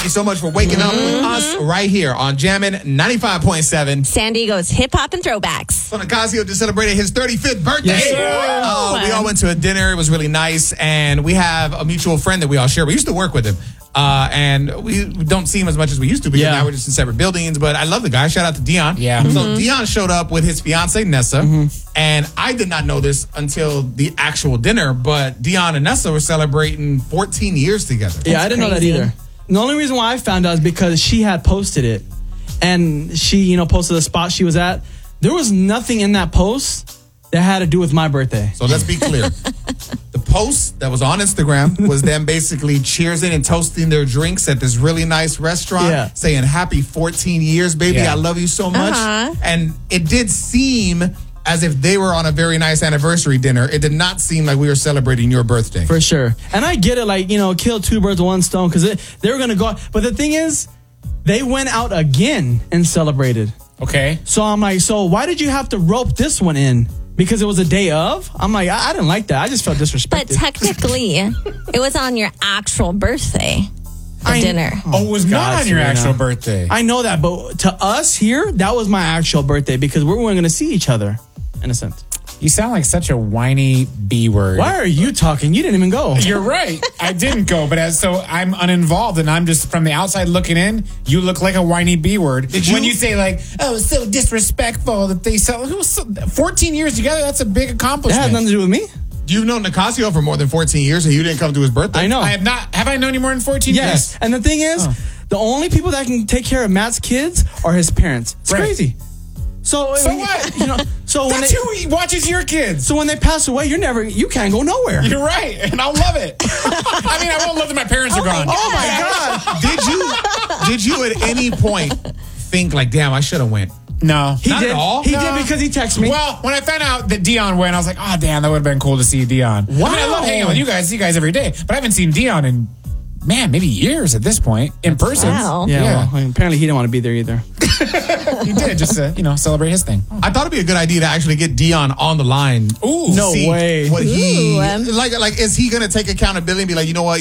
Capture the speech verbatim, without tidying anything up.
Thank you so much for waking mm-hmm. up with us right here on Jammin' ninety-five point seven. San Diego's hip hop and throwbacks. So Nicasio just celebrated his thirty-fifth birthday. Yes, uh, we all went to a dinner. It was really nice. And we have a mutual friend that we all share. We used to work with him. Uh, and we don't see him as much as we used to because yeah. now we're just in separate buildings. But I love the guy. Shout out to Dion. Yeah. Mm-hmm. So Mm-hmm. Dion showed up with his fiance Nessa, mm-hmm. and I did not know this until the actual dinner. But Dion and Nessa were celebrating fourteen years together. Yeah, That's I didn't crazy. know that either. The only reason why I found out is because she had posted it, and she, you know, posted the spot she was at. There was nothing in that post that had to do with my birthday. So let's be clear. The post that was on Instagram was them basically cheersing and toasting their drinks at this really nice restaurant, yeah. saying happy fourteen years, baby. Yeah. I love you so much. Uh-huh. And it did seem as if they were on a very nice anniversary dinner. It did not seem like we were celebrating your birthday. For sure. And I get it, like, you know, kill two birds with one stone, because they were going to go out. But the thing is, they went out again and celebrated. Okay. So I'm like, so why did you have to rope this one in? Because it was a day of? I'm like, I, I didn't like that. I just felt disrespected. But technically, it was on your actual birthday, the I, dinner. Oh, it was God, not on your Serena. actual birthday. I know that, but to us here, that was my actual birthday because we weren't going to see each other, in a sense. You sound like such a whiny B word. Why are you talking? You didn't even go. You're right. I didn't go, but as so I'm uninvolved and I'm just from the outside looking in. You look like a whiny B word. Did when you, you say like, "Oh, it's so disrespectful that they sell." Who was so, fourteen years together? That's a big accomplishment. That has nothing to do with me. You've known Nicasio for more than fourteen years, and you didn't come to his birthday. I know. I have not. Have I known you more than fourteen yes. years? And the thing is, oh. the only people that can take care of Matt's kids are his parents. It's right. crazy. So, so what? You know, so when that's they, who watches your kids. So when they pass away, you're never, you can't go nowhere. You're right, and I'll love it. I mean, I won't love that my parents oh are gone. My oh my God! Did you? Did you at any point think like, "Damn, I should have went"? No, he not did. At all. He no. did because he texted me. Well, when I found out that Dion went, I was like, "Oh, damn, that would have been cool to see Dion." Wow. I mean, I love hanging out with you guys, see you guys every day, but I haven't seen Dion in, man, maybe years at this point in person. Wow. Yeah. yeah. Well, apparently he didn't want to be there either. He did just to, you know, celebrate his thing. I thought it'd be a good idea to actually get Dion on the line. Ooh, no way. What he Ooh, um, like? Like, is he gonna take accountability and be like, you know what?